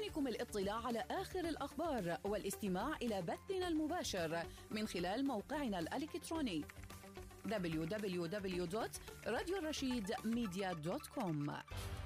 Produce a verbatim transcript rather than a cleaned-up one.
يمكنكم الاطلاع على آخر الأخبار والاستماع إلى بثنا المباشر من خلال موقعنا الإلكتروني دبليو دبليو دبليو دوت راديو الرشيد ميديا دوت كوم.